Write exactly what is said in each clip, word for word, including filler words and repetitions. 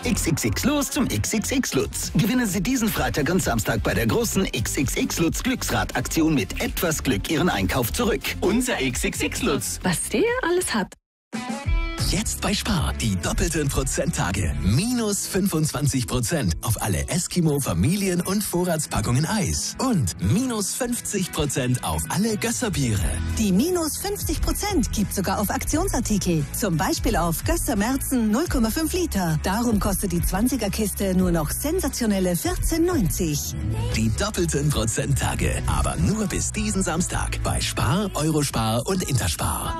X X X los zum X X X Lutz. Gewinnen Sie diesen Freitag und Samstag bei der großen X X X Lutz Glücksrad-Aktion mit etwas Glück Ihren Einkauf zurück. Unser X X X Lutz. Was der alles hat. Jetzt bei Spar die doppelten Prozenttage. Minus fünfundzwanzig Prozent auf alle Eskimo Familien- und Vorratspackungen Eis. Und minus fünfzig Prozent auf alle Gösserbiere. Die minus fünfzig Prozent gibt sogar auf Aktionsartikel. Zum Beispiel auf Gösser Merzen null Komma fünf Liter. Darum kostet die zwanziger-Kiste nur noch sensationelle vierzehn neunzig. Die doppelten Prozenttage. Aber nur bis diesen Samstag bei Spar, Eurospar und Interspar.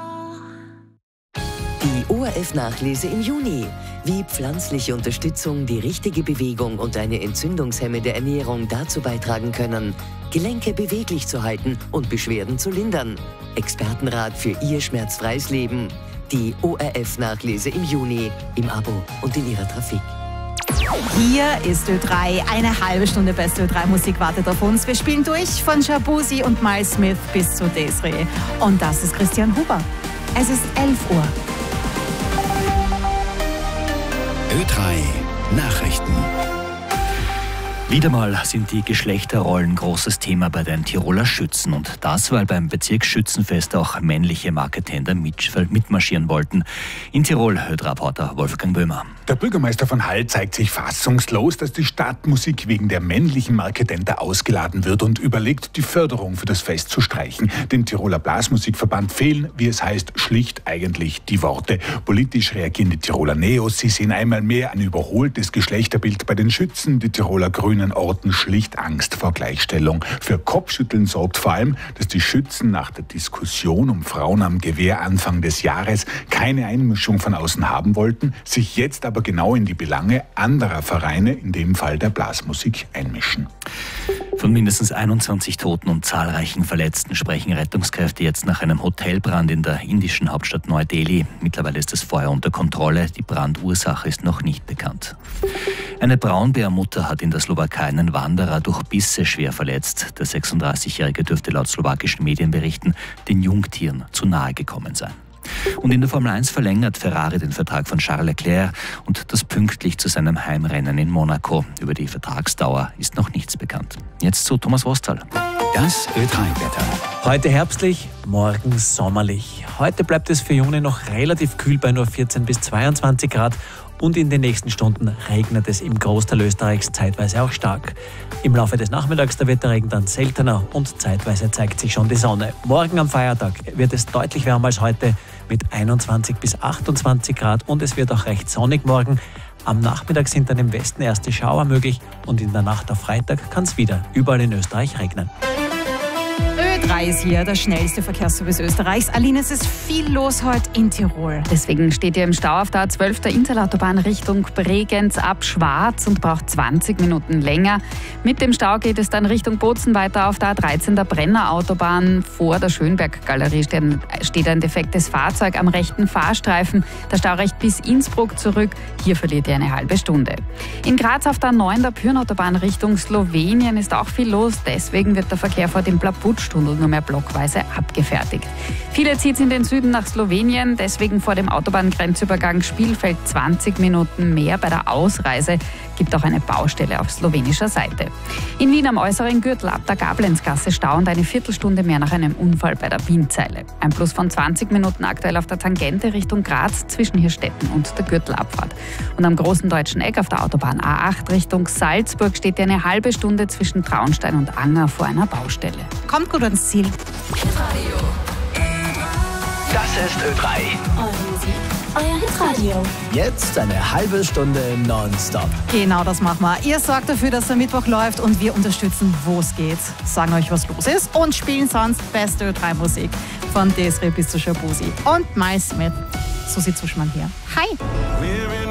Die O R F-Nachlese im Juni. Wie pflanzliche Unterstützung, die richtige Bewegung und eine entzündungshemmende Ernährung dazu beitragen können, Gelenke beweglich zu halten und Beschwerden zu lindern. Expertenrat für Ihr schmerzfreies Leben. Die O R F-Nachlese im Juni. Im Abo und in Ihrer Trafik. Hier ist Ö drei. Eine halbe Stunde beste Ö drei Musik wartet auf uns. Wir spielen durch von Shaboozey und Miles Smith bis zu Desiree. Und das ist Christian Huber. Es ist elf Uhr. Ö drei Nachrichten. Wieder mal sind die Geschlechterrollen großes Thema bei den Tiroler Schützen. Und das, weil beim Bezirksschützenfest auch männliche Marketender mitmarschieren wollten. In Tirol, Ö drei-Reporter Wolfgang Böhmer. Der Bürgermeister von Hall zeigt sich fassungslos, dass die Stadtmusik wegen der männlichen Marketender ausgeladen wird und überlegt, die Förderung für das Fest zu streichen. Dem Tiroler Blasmusikverband fehlen, wie es heißt, schlicht eigentlich die Worte. Politisch reagieren die Tiroler Neos. Sie sehen einmal mehr ein überholtes Geschlechterbild bei den Schützen. Die Tiroler Grünen orten schlicht Angst vor Gleichstellung. Für Kopfschütteln sorgt vor allem, dass die Schützen nach der Diskussion um Frauen am Gewehr Anfang des Jahres keine Einmischung von außen haben wollten, sich jetzt aber genau in die Belange anderer Vereine, in dem Fall der Blasmusik, einmischen. Von mindestens einundzwanzig Toten und zahlreichen Verletzten sprechen Rettungskräfte jetzt nach einem Hotelbrand in der indischen Hauptstadt Neu-Delhi. Mittlerweile ist das Feuer unter Kontrolle. Die Brandursache ist noch nicht bekannt. Eine Braunbärmutter hat in der Slowakei einen Wanderer durch Bisse schwer verletzt. Der sechsunddreißigjährige dürfte laut slowakischen Medien berichten, den Jungtieren zu nahe gekommen sein. Und in der Formel eins verlängert Ferrari den Vertrag von Charles Leclerc und das pünktlich zu seinem Heimrennen in Monaco. Über die Vertragsdauer ist noch nichts bekannt. Jetzt zu Thomas Wostal. Das Ö drei-Wetter. Heute herbstlich, morgen sommerlich. Heute bleibt es für Juni noch relativ kühl bei nur vierzehn bis zweiundzwanzig Grad. Und in den nächsten Stunden regnet es im Großteil Österreichs zeitweise auch stark. Im Laufe des Nachmittags da wird der Regen dann seltener und zeitweise zeigt sich schon die Sonne. Morgen am Feiertag wird es deutlich wärmer als heute mit einundzwanzig bis achtundzwanzig Grad und es wird auch recht sonnig morgen. Am Nachmittag sind dann im Westen erste Schauer möglich und in der Nacht auf Freitag kann es wieder überall in Österreich regnen. Ö drei ist hier, der schnellste Verkehrsservice Österreichs. Aline, es ist viel los heute in Tirol. Deswegen steht ihr im Stau auf der A zwölf der Interautobahn Richtung Bregenz ab Schwarz und braucht zwanzig Minuten länger. Mit dem Stau geht es dann Richtung Bozen weiter auf der A dreizehn der Brenner Autobahn. Vor der Schönberg-Galerie steht ein defektes Fahrzeug am rechten Fahrstreifen. Der Stau reicht bis Innsbruck zurück. Hier verliert ihr eine halbe Stunde. In Graz auf der A neun der Pyrnautobahn Richtung Slowenien ist auch viel los. Deswegen wird der Verkehr vor dem Plaputsch-Tunnel nur mehr blockweise abgefertigt. Viele zieht es in den Süden nach Slowenien, deswegen vor dem Autobahngrenzübergang Spielfeld zwanzig Minuten mehr. Bei der Ausreise gibt auch eine Baustelle auf slowenischer Seite. In Wien am äußeren Gürtel ab der Gablenzgasse Stau und eine Viertelstunde mehr nach einem Unfall bei der Bienzeile. Ein Plus von zwanzig Minuten aktuell auf der Tangente Richtung Graz zwischen Hirstetten und der Gürtelabfahrt. Und am großen deutschen Eck auf der Autobahn A acht Richtung Salzburg steht eine halbe Stunde zwischen Traunstein und Anger vor einer Baustelle. Kommt gut ans Ziel. Das ist Ö drei. Euer Hitradio. Jetzt eine halbe Stunde nonstop. Genau, das machen wir. Ihr sorgt dafür, dass der Mittwoch läuft und wir unterstützen, wo es geht. Sagen euch, was los ist und spielen sonst beste Ö drei Musik. Von Desiree bis zu Shaboozey und Miles Smith. Susi Zuschmann hier. Hi!